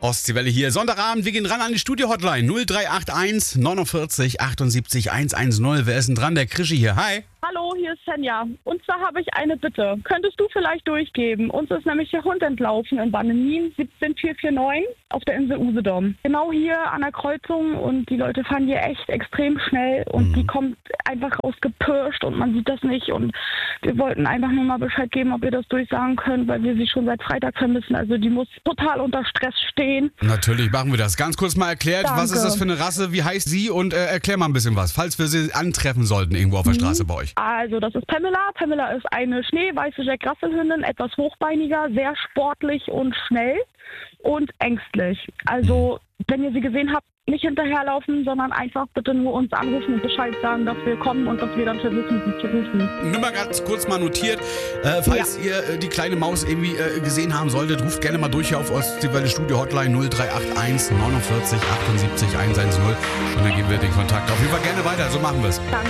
Ostseewelle hier. Sonntagabend, wir gehen ran an die Studio-Hotline 0381 49 78 110. Wer ist denn dran? Der Krischi hier. Hi. Hallo, hier ist Senja. Und zwar habe ich eine Bitte. Könntest du vielleicht durchgeben? Uns ist nämlich der Hund entlaufen in Bannemin 17449 auf der Insel Usedom. Genau hier an der Kreuzung und die Leute fahren hier echt extrem schnell und die kommt einfach rausgepirscht und man sieht das nicht und wir wollten einfach nur mal Bescheid geben, ob ihr das durchsagen könnt, weil wir sie schon seit Freitag vermissen. Also die muss total unter Stress stehen. Natürlich machen wir das. Ganz kurz mal erklärt, Danke. was ist das für eine Rasse, wie heißt sie und erklär mal ein bisschen was, falls wir sie antreffen sollten irgendwo auf der Straße bei euch. Also das ist Pamela. Pamela ist eine schneeweiße Jack Russell-Hündin, etwas hochbeiniger, sehr sportlich und schnell und ängstlich. Also wenn ihr sie gesehen habt, nicht hinterherlaufen, sondern einfach bitte nur uns anrufen und Bescheid sagen, dass wir kommen und dass wir dann versuchen, sie zu rufen. Nur mal ganz kurz mal notiert, falls ihr die kleine Maus irgendwie gesehen haben solltet, ruft gerne mal durch hier auf Ostseewelle Studio Hotline 0381 49 78 110 und dann geben wir den Kontakt auf jeden Fall gerne weiter, so machen wir es.